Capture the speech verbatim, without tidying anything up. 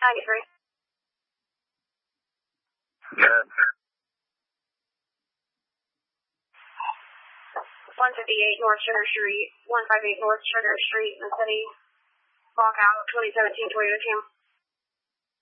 ninety-three. Yeah. one fifty-eight North Sugar Street, one fifty-eight North Sugar Street in the city. Walk out, twenty seventeen Toyota Camry.